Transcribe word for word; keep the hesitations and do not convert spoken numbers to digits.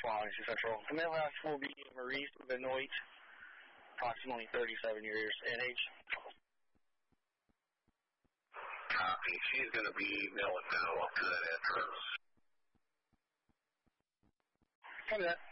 Following Central. The male last will be Maurice Benoit, approximately thirty-seven years in age. Copy. She's going to be male and female up to that entrance. Copy that.